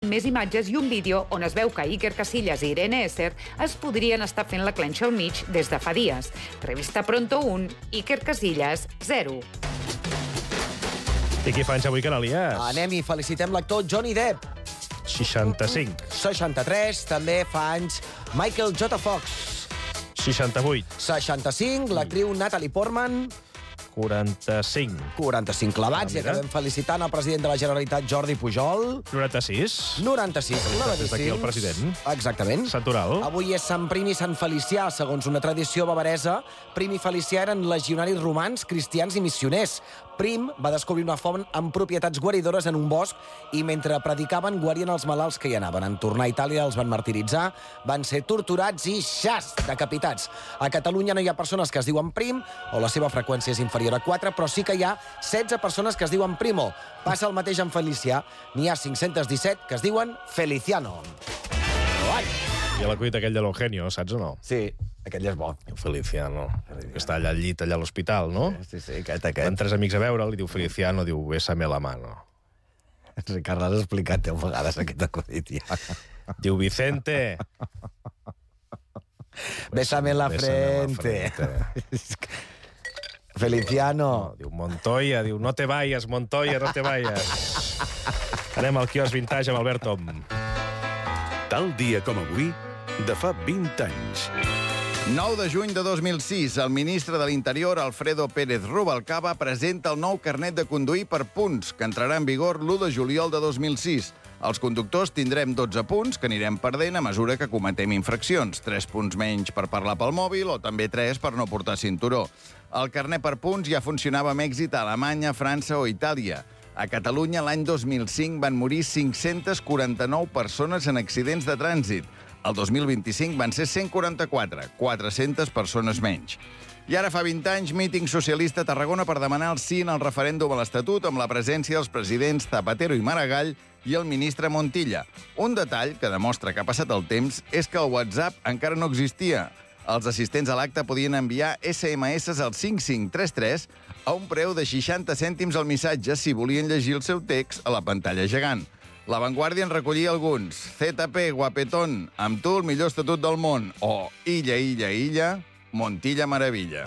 més imatges i un vídeo on es veu que Iker Casillas i Irene Esser es podrien estar fent la clenxa al mig des de fa dies. Revista Pronto 1, Iker Casillas 0. I qui fa anys avui, Canalies? Anem i felicitem l'actor Johnny Depp. 65. 63, també fa anys Michael J. Fox. 68. 65, l'actriu Natalie Portman. 45. 45 clavats, i acabem felicitant el president de la Generalitat, Jordi Pujol. 96. 96, clavadíssims. Des d'aquí el president. Exactament. Sant Oral. Avui és Sant Prim i Sant Felicià. Segons una tradició bavaresa, Prim i Felicià eren legionaris romans, cristians i missioners. Prim va descobrir una font amb propietats guaridores en un bosc i mentre predicaven guarien els malalts que hi anaven. En tornar a Itàlia els van martiritzar, van ser torturats i xas, decapitats. A Catalunya no hi ha persones que es diuen Prim, o la seva freqüència és inferior a 4, però sí que hi ha 16 persones que es diuen Primo. Passa el mateix amb Felicià. N'hi ha 517 que es diuen Feliciano. I a la cuita aquell de l'Eugenio, saps o no? Sí, aquell és bo. El Feliciano, que està allà al llit, allà a l'hospital, no? Sí, aquest. Van tres amics a veure'l, li diu Feliciano, diu, bésame la mano. Ricard, l'has explicat 10 vegades, aquest acudit, ja. Diu, Vicente. Bésame la frente. Feliciano. No, diu, Montoya, diu, no te vayas, Montoya, no te vayas. Anem al quiosc vintage amb Albert Tom. Tal dia com avui, de fa 20 anys. 9 de juny de 2006, el ministre de l'Interior, Alfredo Pérez Rubalcaba, presenta el nou carnet de conduir per punts, que entrarà en vigor l'1 de juliol de 2006. Els conductors tindrem 12 punts, que anirem perdent a mesura que cometem infraccions. 3 punts menys per parlar pel mòbil o també 3 per no portar cinturó. El carnet per punts ja funcionava amb èxit a Alemanya, França o Itàlia. A Catalunya, l'any 2005, van morir 549 persones en accidents de trànsit. El 2025 van ser 144, 400 persones menys. I ara fa 20 anys, míting socialista a Tarragona per demanar el sí en el referèndum a l'Estatut amb la presència dels presidents Zapatero i Maragall i el ministre Montilla. Un detall que demostra que ha passat el temps és que el WhatsApp encara no existia. Els assistents a l'acte podien enviar SMS al 5533 a un preu de 60 cèntims al missatge si volien llegir el seu text a la pantalla gegant. La Vanguardia en recollia alguns. ZP, guapetón, amb tu el millor estatut del món. O Illa, Illa, Illa, Montilla Maravilla.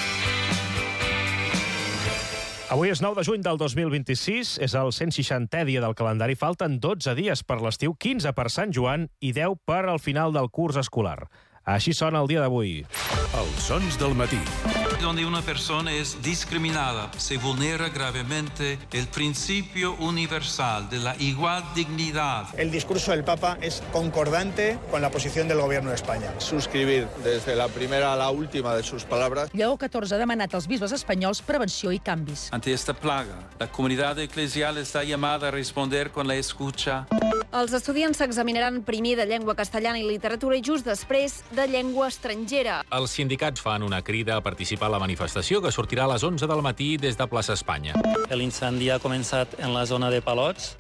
Avui és 9 de juny del 2026, és el 160è dia del calendari. Falten 12 dies per l'estiu, 15 per Sant Joan i 10 per al final del curs escolar. Així sona el dia d'avui. Els sons del matí. Donde una persona es discriminada, se vulnera gravemente el principio universal de la igual dignidad. El discurso del Papa es concordante con la posición del Gobierno de España. Suscribir desde la primera a la última de sus palabras. Lleó XIV ha demanat als bisbes espanyols prevenció i canvis. Ante esta plaga, la comunidad eclesial está llamada a responder con la escucha. Els estudiants s'examinaran primer de llengua castellana i literatura i just després de llengua estrangera. Els sindicats fan una crida a participar a la manifestació que sortirà a les 11 del matí des de plaça Espanya. L'incendi ha començat en la zona de Palots.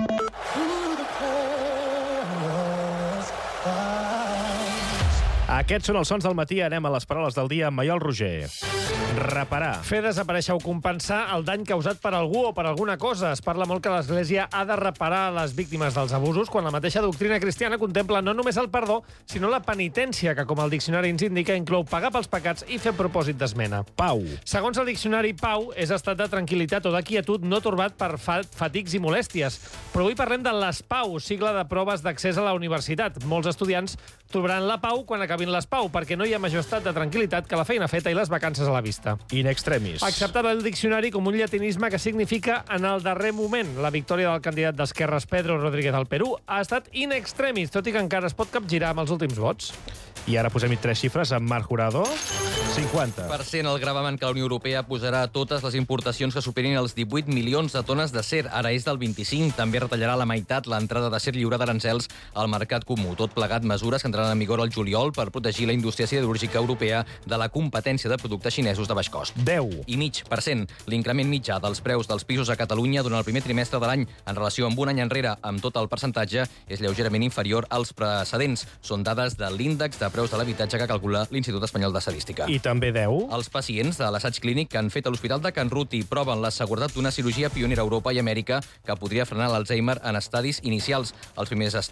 Aquests són els sons del matí. Anem a les paraules del dia amb Maiol Roger. Reparar. Fer desaparèixer o compensar el dany causat per algú o per alguna cosa. Es parla molt que l'Església ha de reparar les víctimes dels abusos, quan la mateixa doctrina cristiana contempla no només el perdó, sinó la penitència, que, com el diccionari ens indica, inclou pagar pels pecats i fer propòsit d'esmena. Pau. Segons el diccionari, pau és estat de tranquil·litat o de quietud no torbat per fatics i molèsties. Però avui parlem de les PAU, sigla de proves d'accés a la universitat. Molts estudiants trobaran la pau quan acabin les PAU, perquè no hi ha major estat de tranquil·litat que la feina feta i les vacances a la vista. In extremis. Acceptat el diccionari com un llatinisme que significa en el darrer moment. La victòria del candidat d'Esquerres Pedro Rodríguez al Perú ha estat in extremis, tot i que encara es pot capgirar amb els últims vots. I ara posem-hi 3 xifres amb Marc Jurado. 50%. El gravamen que la Unió Europea posarà a totes les importacions que superin els 18 milions de tones d'acer. Ara és del 25. També retallarà la meitat l'entrada d'acer lliure d'arancels al mercat comú. Tot plegat mesures que entraran en vigor al juliol per protegir la indústria siderúrgica europea de la competència de productes xinesos de baix cost. 10,5%. L'increment mitjà dels preus dels pisos a Catalunya durant el primer trimestre de l'any en relació amb un any enrere, amb tot el percentatge, és lleugerament inferior als precedents. Són dades de l'índex de preus de l'habitatge que calcula l'Institut Espanyol d'Estadística. I també 10. Els pacients de l'assaig clínic que han fet a l'Hospital de Can Ruti proven la seguretat d'una cirurgia pionera a Europa i Amèrica que podria frenar l'Alzheimer en estadis inicials. Els primers